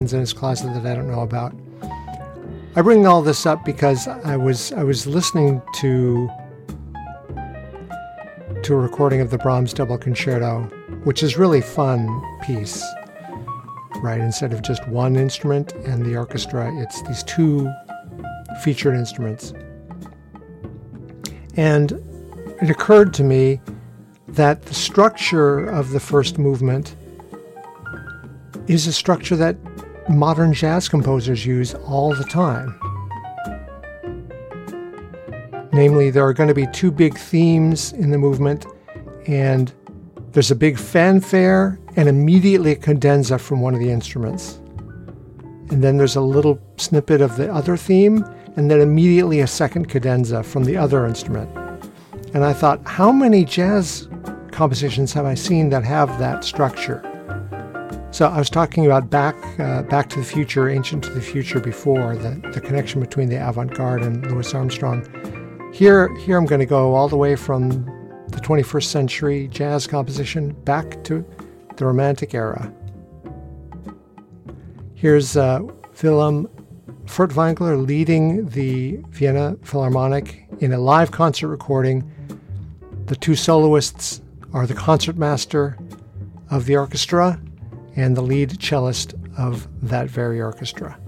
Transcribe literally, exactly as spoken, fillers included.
in his closet that I don't know about. I bring all this up because I was I was listening to to a recording of the Brahms Double Concerto, which is really fun piece, right? Instead of just one instrument and the orchestra, it's these two featured instruments. And it occurred to me that the structure of the first movement is a structure that modern jazz composers use all the time. Namely, there are going to be two big themes in the movement, and there's a big fanfare and immediately a cadenza from one of the instruments. And then there's a little snippet of the other theme, and then immediately a second cadenza from the other instrument. And I thought, how many jazz compositions have I seen that have that structure? So I was talking about Back uh, Back to the Future, Ancient to the Future before, the, the connection between the avant-garde and Louis Armstrong. Here, here I'm going to go all the way from the twenty-first century jazz composition back to the Romantic era. Here's uh, Wilhelm Furtwängler leading the Vienna Philharmonic in a live concert recording. The two soloists are the concertmaster of the orchestra and the lead cellist of that very orchestra.